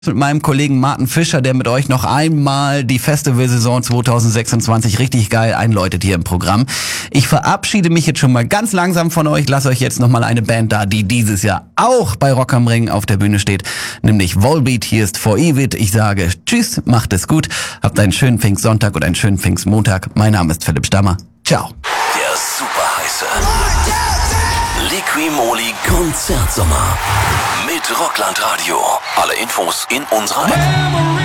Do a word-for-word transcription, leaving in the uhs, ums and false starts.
Mit meinem Kollegen Martin Fischer, der mit euch noch einmal die Festivalsaison zwanzig sechsundzwanzig richtig geil einläutet hier im Programm. Ich verabschiede mich jetzt schon mal ganz langsam von euch, lasse euch jetzt noch mal eine Band da, die dieses Jahr auch bei Rock am Ring auf der Bühne steht, nämlich Volbeat. Hier ist For Evit. Ich sage tschüss, macht es gut, habt einen schönen Pfingstsonntag und einen schönen Pfingstmontag. Mein Name ist Philipp Stammer. Ciao. Der super heiße Liqui-Moly Konzertsommer mit Rockland Radio. Alle Infos in unserer App.